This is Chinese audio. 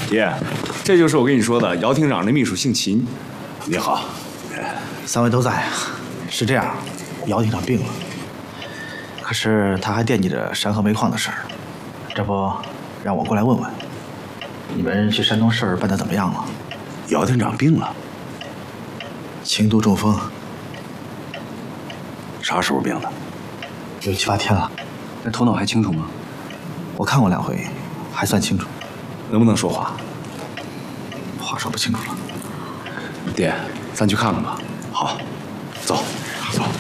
爹，这就是我跟你说的姚厅长的秘书，姓秦。 你好， 三位都在。是这样，姚厅长病了，可是他还惦记着山河煤矿的事儿，这不让我过来问问，你们去山东事儿办得怎么样了？ 姚厅长病了， 轻度中风， 啥时候病的？ 有7、8天了。 那头脑还清楚吗？ 我看过2回，还算清楚。 能不能说话？ 话说不清楚了。 爹，咱去看看吧。 好，走，走。